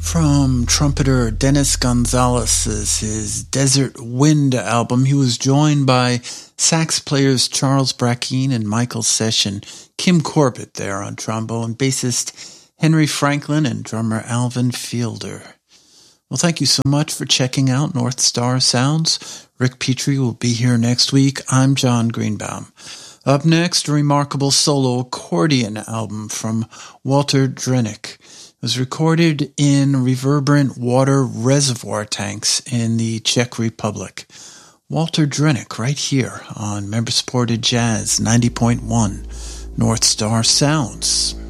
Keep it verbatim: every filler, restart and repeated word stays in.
From trumpeter Dennis Gonzalez's his Desert Wind album, he was joined by sax players Charles Brackeen and Michael Session, Kim Corbett there on trombone, bassist Henry Franklin, and drummer Alvin Fielder. Well, thank you so much for checking out North Star Sounds. Rick Petrie will be here next week. I'm John Greenbaum. Up next, a remarkable solo accordion album from Walter Drenek. It was recorded in reverberant water reservoir tanks in the Czech Republic. Walter Drenek right here on member-supported Jazz ninety point one North Star Sounds.